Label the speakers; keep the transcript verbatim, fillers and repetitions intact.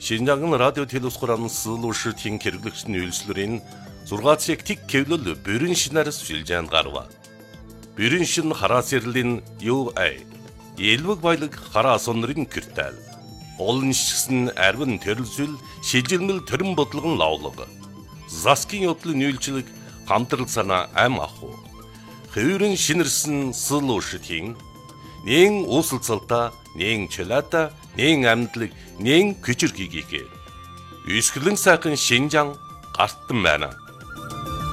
Speaker 1: Шинжаан радио телевиз хураан суулуушртын хэрэглэгчдийн үйлчлэрийн зургаан цаг тэг кевлэл бүрэн шинарс шилжээнд гарва. Бүрэн шин хараас ярлийн ю эй Елвэг баялаг хараа сонрын киртэл. Олон шигсэн арвин төрөлсөл шилжилмэл төрөн бодлогон лавлаг. Заскин явдлын үйлчлэг хамтрал санаа ам аху. Хөврөн шинэрсэн суулуушртын нэн уусалцалта, нэн чөлөөта, нэн амьдлаг, нэн күчир гигийг. Үсгэлэн сайхан Шинжаан гартан байна.